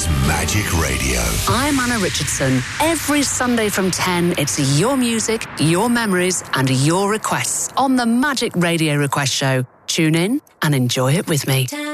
is Magic Radio. I'm Anna Richardson. Every Sunday from 10, it's your music, your memories, and your requests on the Magic Radio Request Show. Tune in and enjoy it with me.